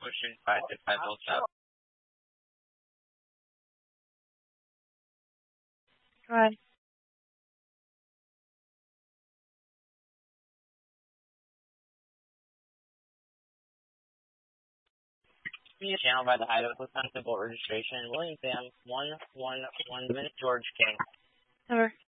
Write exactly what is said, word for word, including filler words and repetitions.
Ocean five to five oh seven. Go ahead. Media channel by the Idaho Constable registration. William Sam one one one George King. Over.